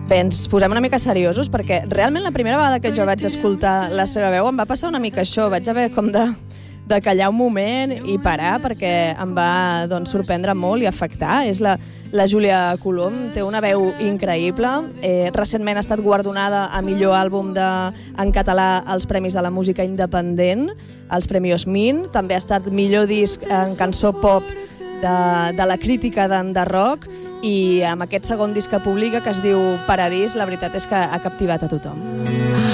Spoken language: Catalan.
Bé, ens posem una mica seriosos, perquè realment la primera vegada que jo vaig escoltar la seva veu em va passar una mica això, vaig haver com de callar un moment i parar, perquè em va sorprendre molt i afectar. És la Júlia Colom, té una veu increïble. Recentment ha estat guardonada a millor àlbum en català als Premis de la Música Independent, als Premis Min. També ha estat millor disc en cançó pop de la crítica d'Enderrock, i amb aquest segon disc que publica, que es diu Paradís, la veritat és que ha captivat a tothom.